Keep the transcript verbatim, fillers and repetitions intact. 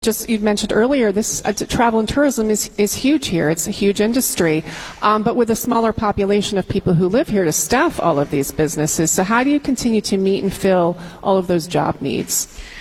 Just you mentioned earlier, this uh, travel and tourism is, is huge here. It's a huge industry, um, but with a smaller population of people who live here to staff all of these businesses. So how do you continue to meet and fill all of those job needs?